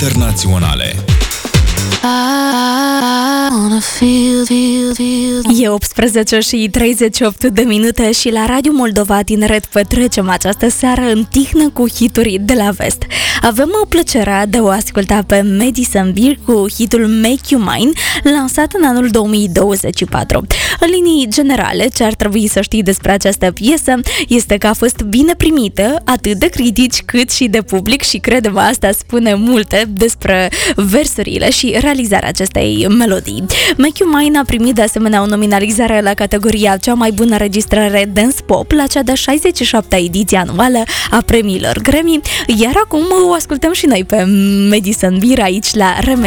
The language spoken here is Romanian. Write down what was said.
internaționale. E 18 și 38 de minute și la Radio Moldova Tineret petrecem această seară în tihnă cu hituri de la vest. Avem plăcerea de o asculta pe Madison Beer cu hitul Make You Mine, lansat în anul 2024. În linii generale, ce ar trebui să știi despre această piesă este că a fost bine primită atât de critici cât și de public și credem asta spune multe despre versurile și realizarea acestei melodii. Make You Mine a primit de asemenea o nominalizare la categoria cea mai bună înregistrare dance pop la cea de 67-a ediție anuală a premiilor Grammy, iar acum o ascultăm și noi pe Madison Beer aici la